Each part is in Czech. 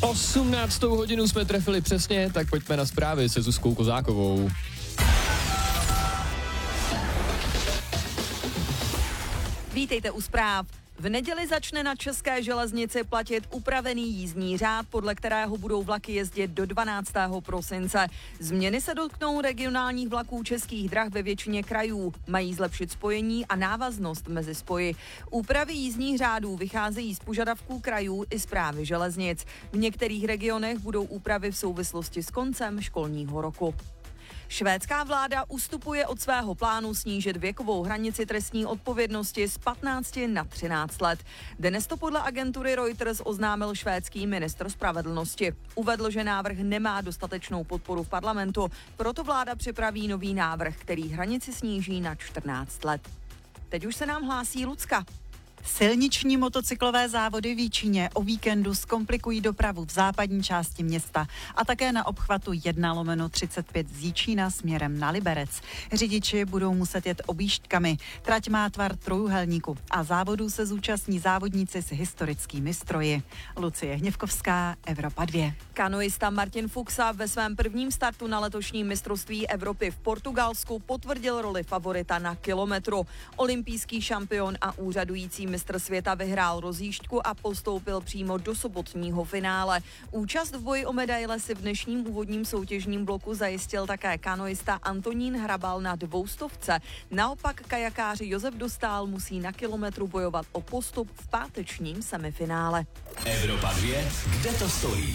18. hodinu jsme trefili přesně, tak pojďme na zprávy se Zuzkou Kozákovou. Vítejte u zpráv. V neděli začne na České železnici platit upravený jízdní řád, podle kterého budou vlaky jezdit do 12. prosince. Změny se dotknou regionálních vlaků Českých drah ve většině krajů. Mají zlepšit spojení a návaznost mezi spoji. Úpravy jízdních řádů vycházejí z požadavků krajů i správy železnic. V některých regionech budou úpravy v souvislosti s koncem školního roku. Švédská vláda ustupuje od svého plánu snížit věkovou hranici trestní odpovědnosti z 15 na 13 let. Dnes to podle agentury Reuters oznámil švédský ministr spravedlnosti. Uvedl, že návrh nemá dostatečnou podporu v parlamentu, proto vláda připraví nový návrh, který hranici sníží na 14 let. Teď už se nám hlásí Lucka. Silniční motocyklové závody v Jíčíně o víkendu zkomplikují dopravu v západní části města a také na obchvatu 1/35 z Jíčína směrem na Liberec. Řidiči budou muset jet objížďkami. Trať má tvar trojúhelníku a závodů se zúčastní závodníci s historickými stroji. Lucie Hněvkovská, Evropa 2. Kanoista Martin Fuxa ve svém prvním startu na letošním mistrovství Evropy v Portugalsku potvrdil roli favorita na kilometru. Olympijský šampion a úřadující mistr světa vyhrál rozjížďku a postoupil přímo do sobotního finále. Účast v boji o medaile si v dnešním úvodním soutěžním bloku zajistil také kanoista Antonín Hrabal na 200. Naopak kajakář Josef Dostál musí na kilometru bojovat o postup v pátečním semifinále. Evropa 2, kde to stojí?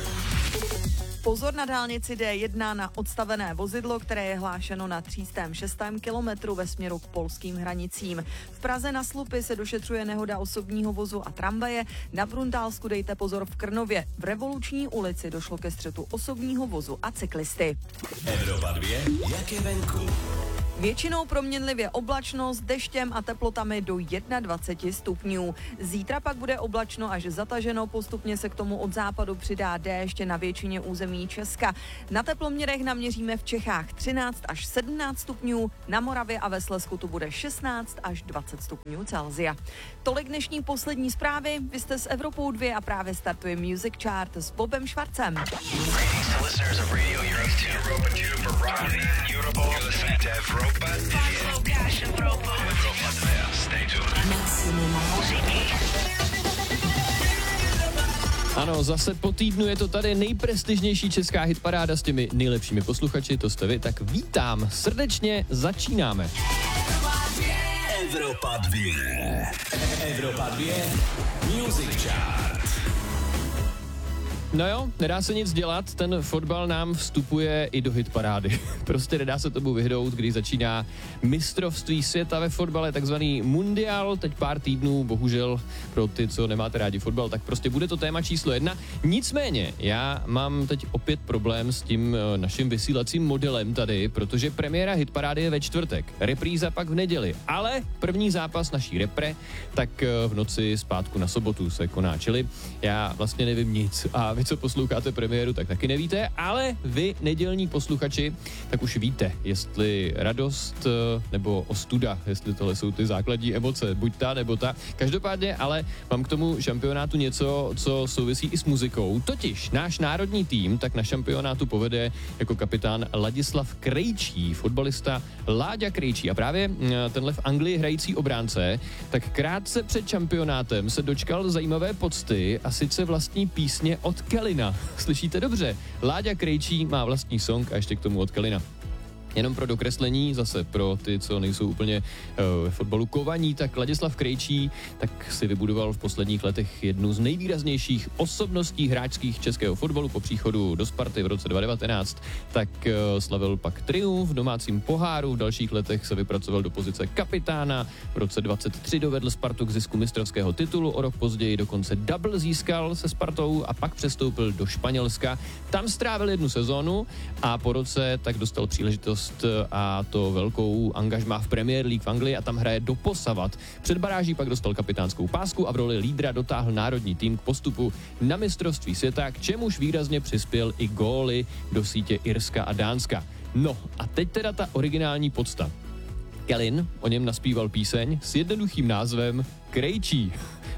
Pozor na dálnici D1 na odstavené vozidlo, které je hlášeno na 306. kilometru ve směru k polským hranicím. V Praze na Slupy se došetřuje nehoda osobního vozu a tramvaje, na Bruntálsku dejte pozor v Krnově. V Revoluční ulici došlo ke střetu osobního vozu a cyklisty. Evropa 2, jak je venku? Většinou proměnlivě oblačno s deštěm a teplotami do 21 stupňů. Zítra pak bude oblačno až zataženo, postupně se k tomu od západu přidá déšť na většině území Česka. Na teploměrech naměříme v Čechách 13 až 17 stupňů, na Moravě a ve Slezsku tu bude 16 až 20 stupňů Celsia. Tolik dnešní poslední zprávy, vy jste s Evropou 2 a právě startuje Music Chart s Bobem Švarcem. Ano, zase po týdnu je to tady nejprestižnější česká hitparáda s těmi nejlepšími posluchači, to jste vy, tak vítám, srdečně začínáme. Evropa 2. Evropa 2. Music Chart. No jo, nedá se nic dělat, ten fotbal nám vstupuje i do hitparády. Prostě nedá se tomu vyhnout, když začíná mistrovství světa ve fotbale, takzvaný mundial, teď pár týdnů, bohužel pro ty, co nemáte rádi fotbal, tak prostě bude to téma číslo 1. Nicméně, já mám teď opět problém s tím naším vysílacím modelem tady, protože premiéra hitparády je ve čtvrtek, repríza pak v neděli, ale první zápas naší repre, tak v noci z pátku na sobotu se koná, čili já vlastně nevím nic a vy, co posloucháte premiéru, tak taky nevíte, ale vy, nedělní posluchači, tak už víte, jestli radost nebo ostuda, jestli tohle jsou ty základní emoce, buď ta nebo ta. Každopádně, ale mám k tomu šampionátu něco, co souvisí i s muzikou. Totiž náš národní tým tak na šampionátu povede jako kapitán Ladislav Krejčí, fotbalista Láďa Krejčí. A právě tenhle v Anglii hrající obránce, tak krátce před šampionátem se dočkal zajímavé pocty a sice vlastní písně od Kelina. Slyšíte dobře? Láďa Krejčí má vlastní song a ještě k tomu od Kelina. Jenom pro dokreslení, zase pro ty, co nejsou úplně ve fotbalu kovaní, tak Ladislav Krejčí tak si vybudoval v posledních letech jednu z nejvýraznějších osobností hráčských českého fotbalu po příchodu do Sparty v roce 2019. Tak slavil pak triumf v domácím poháru, v dalších letech se vypracoval do pozice kapitána, v roce 2023 dovedl Spartu k zisku mistrovského titulu, o rok později dokonce double získal se Spartou a pak přestoupil do Španělska. Tam strávil jednu sezónu a po roce tak dostal příležitost a to velkou angažmá v Premier League v Anglii a tam hraje doposavat. Před baráží pak dostal kapitánskou pásku a v roli lídra dotáhl národní tým k postupu na mistrovství světa, k čemuž výrazně přispěl i góly do sítě Irska a Dánska. No a teď teda ta originální podsta. Kelin o něm naspíval píseň s jednoduchým názvem Krejčí.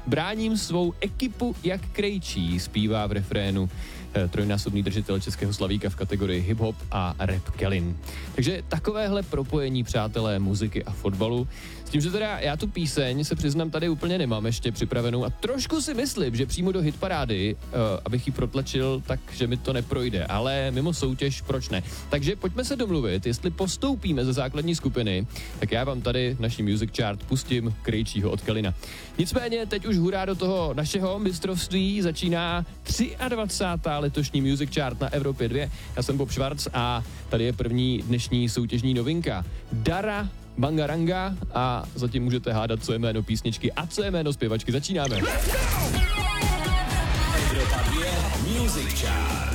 Bráním svou ekipu jak Krejčí, zpívá v refrénu trojnásobný držitel českého slavíka v kategorii hip-hop a rap Kelin. Takže takovéhle propojení, přátelé, muziky a fotbalu. S tím, že teda já tu píseň, se přiznám, tady úplně nemám ještě připravenou a trošku si myslím, že přímo do hitparády, abych ji protlačil, takže mi to neprojde, ale mimo soutěž, proč ne? Takže pojďme se domluvit, jestli postoupíme ze základní skupiny, tak já vám tady naší Music Chart pustím Krejčího od Kelina. Nicméně teď už hurá do toho našeho mistrovství, začíná 23. letošní Music Chart na Evropě 2. Já jsem Bob Schwarz a tady je první dnešní soutěžní novinka. Dara Bangaranga a zatím můžete hádat, co je jméno písničky a co je jméno zpěvačky. Začínáme. Evropa 2 Music Chart.